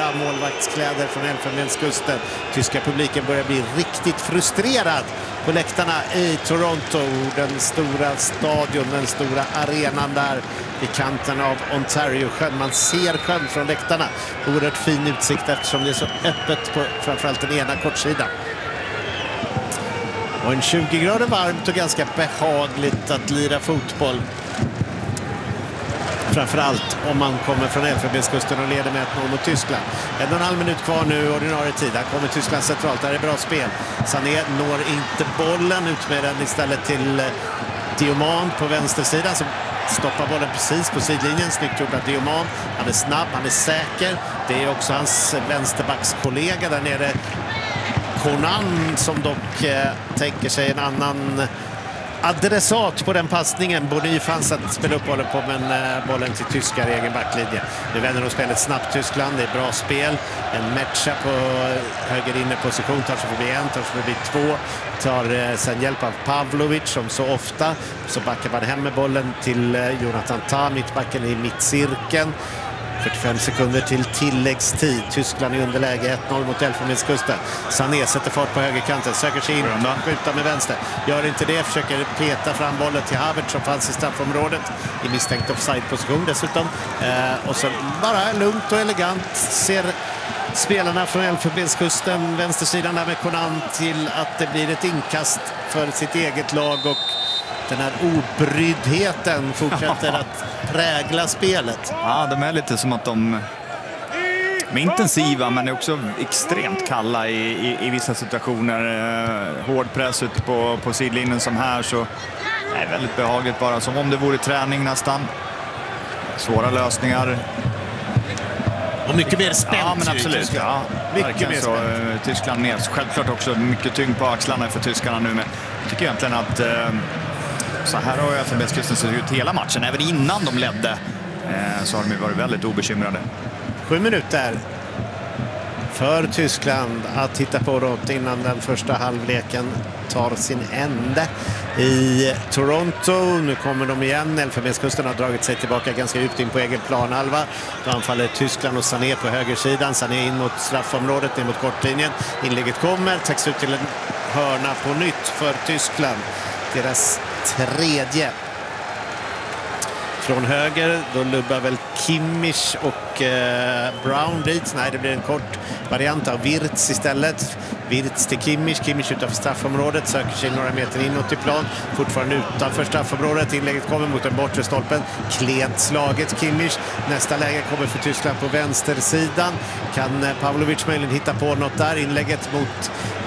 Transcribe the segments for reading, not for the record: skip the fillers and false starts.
gula målvaktskläder från Elfenbenskusten. Tyska publiken börjar bli riktigt frustrerad på läktarna i Toronto. Den stora stadion, den stora arenan där i kanten av Ontario-sjön. Man ser sjön från läktarna. Oerhört fin utsikt eftersom det är så öppet på framförallt den ena kortsidan. Och en 20 grader varmt och ganska behagligt att lira fotboll. Framförallt om man kommer från Elfenbenskusten och leder med 1-0 mot Tyskland. 1,5 minut kvar nu, ordinarie tid. Här kommer Tyskland centralt. Där är bra spel. Sané når inte bollen, ut med den istället till Diomand på vänstersidan som stoppar bollen precis på sidlinjen. Snyggt gjort av Diomand. Han är snabb, han är säker. Det är också hans vänsterbackskollega där nere, Conan, som dock tänker sig en annan adressat på den passningen. Bony fanns att spela upp bollen på, men bollen till tyskar i egen backlinje. Nu vänder de spelet snabbt Tyskland. Det är bra spel. En matcha på höger inne position. Tar sig förbi en, tar sig förbi två. Tar sen hjälp av Pavlovic som så ofta. Så backar man hem med bollen till Jonathan Tah, mittbacken i mittcirkeln. 45 sekunder till tilläggstid. Tyskland i underläge 1-0 mot Elfenbenskusten. Sané sätter fart på högerkanten. Söker sig in, skjuter med vänster. Gör inte det, försöker peta fram bollen till Havertz som fanns i straffområdet. I misstänkt offside-position dessutom. Och så bara lugnt och elegant ser spelarna från Elfenbenskusten, vänstersidan där med Conan, till att det blir ett inkast för sitt eget lag. Och den här obryddheten fortsätter att prägla spelet. Ja, de är lite som att de är intensiva men är också extremt kalla i vissa situationer. Hård press ut på sidlinjen som här, så är väldigt behagligt, bara som om det vore träning nästan. Svåra lösningar. Och mycket mer spänt. Ja, men absolut. Ja, mycket mer så, Tyskland med. Självklart också mycket tyngd på axlarna för tyskarna nu, men jag tycker egentligen att så här har Elfenbenskusten sett ut hela matchen. Även innan de ledde så har de varit väldigt obekymrade. 7 minuter för Tyskland att hitta på något innan den första halvleken tar sin ände i Toronto. Nu kommer de igen. Elfenbenskusten har dragit sig tillbaka ganska djupt in på egen planhalva. Då anfaller Tyskland och Sané på högersidan. Sané in mot straffområdet, ner mot kortlinjen. Inlägget kommer, täcks ut till en hörna på nytt för Tyskland. Deras tredje. Från höger, då lubbar väl Kimmich och Brown dit. Nej, det blir en kort variant av Wirtz istället. Wirtz till Kimmich. Kimmich utanför straffområdet. Söker sig några meter inåt i plan. Fortfarande utanför straffområdet. Inlägget kommer mot den bortre stolpen. Klent slaget Kimmich. Nästa läge kommer för Tyskland på vänstersidan. Kan Pavlovic möjligen hitta på något där? Inlägget mot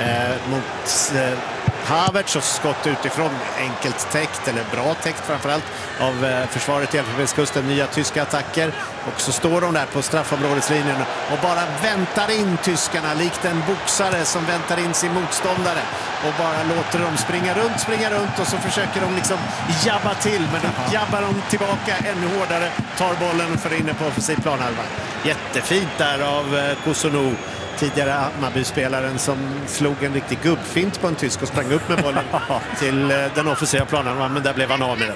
Havertz och skott utifrån, enkelt täckt, eller bra täckt framförallt av försvaret i Elfenbenskusten. Nya tyska attacker, och så står de där på straffområdeslinjen och bara väntar in tyskarna likt en boxare som väntar in sin motståndare och bara låter dem springa runt och så försöker de liksom jabba till, men då jabbar de tillbaka ännu hårdare, tar bollen och för inne på offensiv planhalva. Jättefint där av Cousino, tidigare Hammarby-spelaren som slog en riktig gubbfint på en tysk och sprang upp med bollen till den offensiva planen, men där blev han av med den.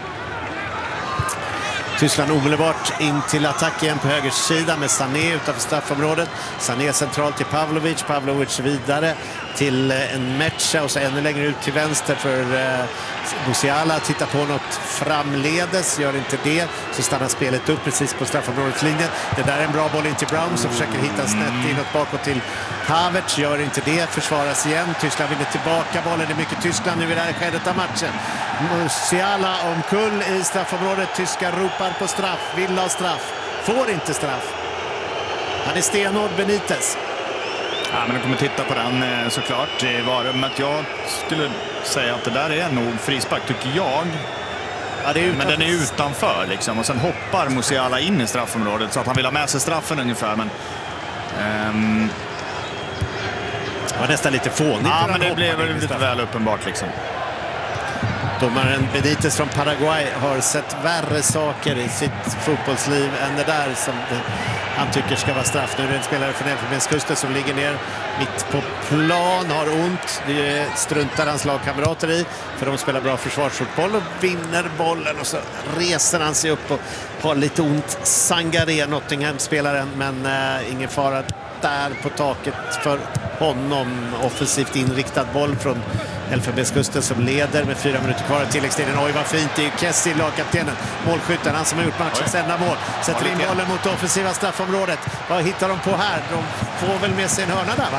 Tyskland omedelbart in till attack igen på högersidan med Sané utanför straffområdet. Sané centralt till Pavlovic. Pavlovic vidare till en matcha och så ännu längre ut till vänster för Musiala. Tittar på något framledes, gör inte det. Så stannar spelet upp precis på straffområdeslinjen. Det där är en bra boll in till Brown som försöker hitta snett inåt bakåt till Havertz. Gör inte det, försvaras igen. Tyskland vinner tillbaka bollen. Det är mycket Tyskland nu i det här skedet av matchen. Musiala omkull i straffområdet. Tyskar ropar på straff, vill ha straff, får inte straff. Han är stenhård, Benitez. Ja, men de kommer titta på den såklart i varummet. Jag skulle säga att det där är nog frispark, tycker jag. Ja, det är men den är utanför liksom. Och sen hoppar Musiala in i straffområdet så att han vill ha med sig straffen ungefär. Men det var nästan lite fånigt. Ja, men det blev lite väl uppenbart liksom. Domaren Benitez från Paraguay har sett värre saker i sitt fotbollsliv än det där som han tycker ska vara straff. Nu är det en spelare från Elfenbenskusten som ligger ner mitt på plan, har ont. Det struntar hans lagkamrater i, för de spelar bra försvarsfotboll och vinner bollen, och så reser han sig upp och har lite ont. Sangaré, Nottingham-spelaren, men ingen fara där på taket för honom. Offensivt inriktad boll från Elfenbenskusten som leder med 4 minuter kvar i tilläggstiden. Oj, vad fint. Det är ju Kessie, lagkaptenen, målskytten, han som har gjort matchens enda mål. Sätter in bollen mot offensiva straffområdet. Vad hittar de på här? De får väl med sig en hörna där, va?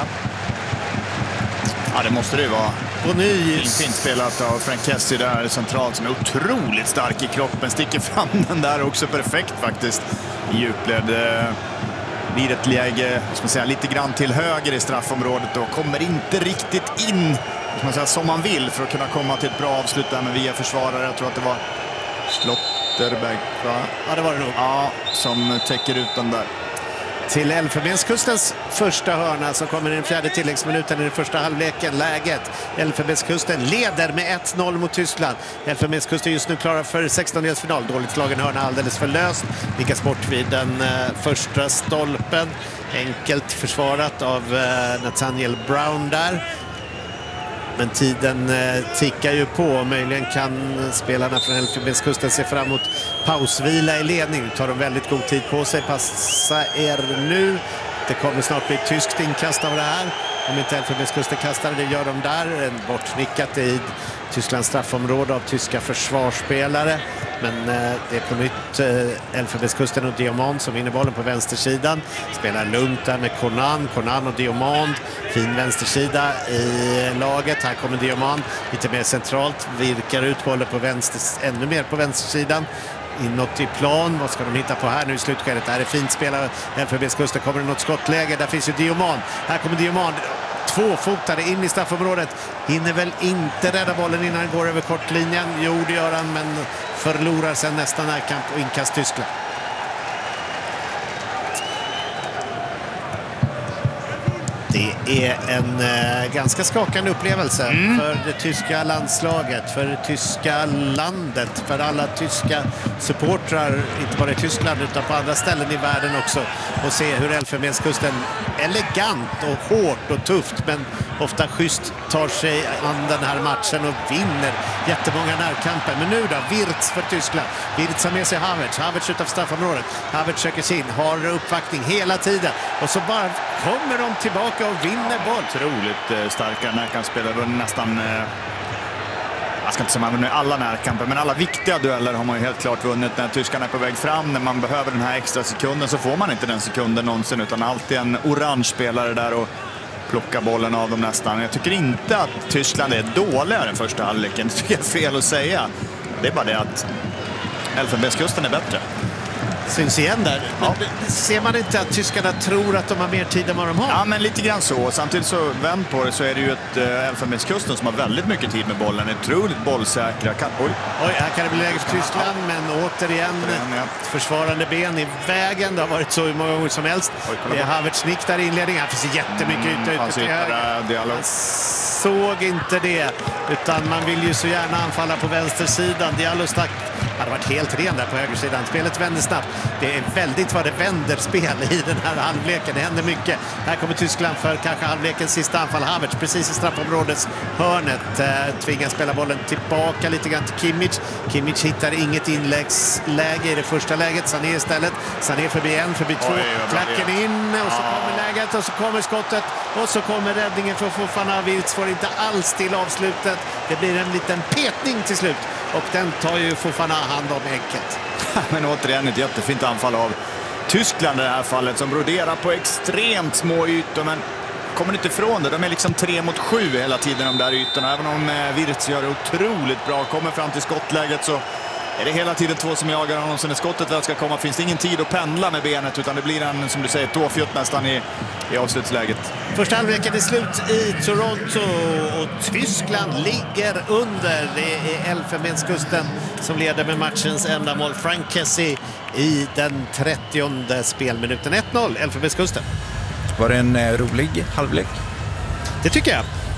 Ja, det måste det ju vara. Bonys. Fint spelat av Frank Kessie där centralt, som är otroligt stark i kroppen. Sticker fram den där också perfekt faktiskt. I djupled. Blir ett läge, ska man säga, lite grann till höger i straffområdet och kommer inte riktigt in, ska man säga, som man vill för att kunna komma till ett bra avslut där med via försvarare. Jag tror att det var Slotterberg, va? Ja, det var det nog. Ja, som täcker ut den där. Till Elfenbenskustens första hörna så kommer den 4:e tilläggsminuten i den första halvleken. Läget. Elfenbenskusten leder med 1-0 mot Tyskland. Elfenbenskusten just nu klara för 16-delsfinal. Dåligt slagen hörna, alldeles för löst. Lyckas bort vid den första stolpen. Enkelt försvarat av Nathaniel Brown där. Men tiden tickar ju på. Möjligen kan spelarna från Elfenbenskusten se fram emot pausvila i ledning. Nu tar de väldigt god tid på sig. Passa er nu. Det kommer snart bli ett tyskt inkast av det här. Om inte Elfenbenskusten kastar det, gör de där. En bortsnickat i Tysklands straffområde av tyska försvarsspelare. Men det är på nytt Elfenbenskusten och Diomand som vinner bollen på vänstersidan. Spelar lugnt där med Conan och Diomand. Fin vänstersida i laget. Här kommer Diomand lite mer centralt. Virkar ut bollen på ännu mer på vänstersidan. Inåt i plan. Vad ska de hitta på här nu i slutskedet? Det här är fint spelat. Elfenbenskusten, kommer det något skottläge. Där finns ju Diomand. Här kommer Diomand. Tvåfotade in i straffområdet. Hinner väl inte rädda bollen innan han går över kortlinjen. Jo, det gör han, men förlorar sen nästan närkamp och inkast Tyskland. Det är en ganska skakande upplevelse för det tyska landslaget, för det tyska landet, för alla tyska supportrar, inte bara i Tyskland utan på andra ställen i världen också, och se hur Elfenbenskusten elegant och hårt och tufft men ofta schysst tar sig an den här matchen och vinner jättemånga närkamper. Men nu då, Wirtz för Tyskland. Wirtz har med sig Havertz utanför straffområdet. Havertz söker sin, har uppvaktning hela tiden och så bara kommer de tillbaka och vinner boll. Otroligt starka närkampsspelare. Nästan, jag ska inte säga man alla närkamper, men alla viktiga dueller har man ju helt klart vunnit. När tyskarna är på väg fram, när man behöver den här extra sekunden, så får man inte den sekunden någonsin, utan alltid en orange spelare där och plocka bollen av dem nästan. Jag tycker inte att Tyskland är dåligare än första halvleken. Det tycker jag är fel att säga. Det är bara det att Elfenbenskusten är bättre. Syns igen där. Ja. Ser man inte att tyskarna tror att de har mer tid än vad de har? Ja, men lite grann så. Samtidigt så vänd på det, så är det ju ett Elfenbenskusten som har väldigt mycket tid med bollen. Otroligt bollsäkra. Oj, här kan det bli läge för Tyskland, men återigen ett försvarande ben i vägen. Det har varit så många gånger som helst. Det är Havertz nick där i inledningen. Här finns jättemycket yta ute till höger. Man såg inte det, utan man vill ju så gärna anfalla på vänstersidan. Diallo stack. Det hade varit helt ren där på högersidan. Spelet vänder snabbt. Det är väldigt vad det vänder spel i den här halvleken. Det händer mycket. Här kommer Tyskland för kanske halvlekens sista anfall. Havertz precis i straffområdets hörnet. Tvingas spela bollen tillbaka lite grann till Kimmich. Kimmich hittar inget inläggsläge i det första läget. Sané istället. Sané förbi en, förbi två. Klacken in och så kommer läget och så kommer skottet. Och så kommer räddningen för Fofana. Wirtz får inte alls till avslutet. Det blir en liten petning till slut. Och den tar ju Fofana hand om enkelt. Men återigen ett jättefint anfall av Tyskland i det här fallet, som broderar på extremt små ytor, men kommer inte ifrån det. De är liksom 3 mot 7 hela tiden, de där ytorna. Även om Wirtz gör det otroligt bra, kommer fram till skottläget, så är det hela tiden två som jagar honom. Så när skottet väl ska komma finns det ingen tid att pendla med benet, utan det blir en, som du säger, tåfjutt nästan i avslutsläget. Första halvleken är slut i Toronto och Tyskland ligger under. Det är Elfenbenskusten som leder med matchens enda mål. Frank Kessie i den 30:e spelminuten. 1-0 Elfenbenskusten. Var det en rolig halvlek? Det tycker jag.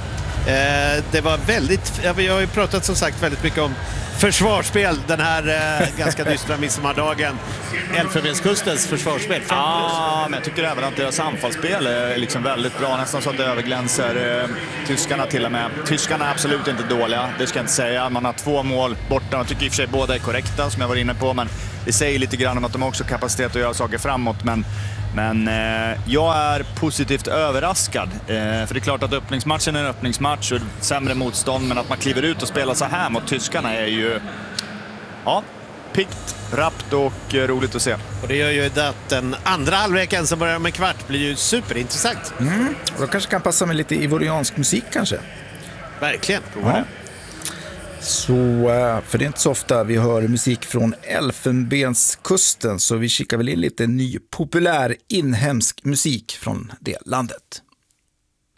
Det var väldigt, vi har ju pratat som sagt väldigt mycket om försvarsspel den här ganska dystra midsommardagen. Elfenbenskustens försvarsspel. Ja, men jag tycker även att deras anfallsspel är liksom väldigt bra. Nästan så att det överglänser tyskarna till och med. Tyskarna är absolut inte dåliga, det ska jag inte säga. Man har 2 mål borta. Jag tycker i och för sig båda är korrekta, som jag var inne på. Men det säger lite grann om att de har också kapacitet att göra saker framåt. Men jag är positivt överraskad. För det är klart att öppningsmatchen är en öppningsmatch och sämre motstånd. Men att man kliver ut och spelar så här mot tyskarna är ju piggt, rappt och roligt att se. Och det gör ju att den andra halvleken som börjar med kvart blir ju superintressant. Och då kanske kan passa med lite ivoriansk musik kanske. Verkligen. Ja. Så, för det är inte så ofta vi hör musik från Elfenbenskusten, så vi kikar väl in lite ny populär inhemsk musik från det landet.